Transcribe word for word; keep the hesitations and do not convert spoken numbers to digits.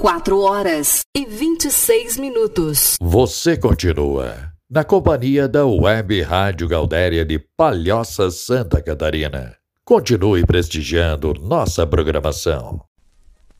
quatro horas e vinte e seis minutos. Você continua na companhia da Web Rádio Gaudéria de Palhoça, Santa Catarina. Continue prestigiando nossa programação.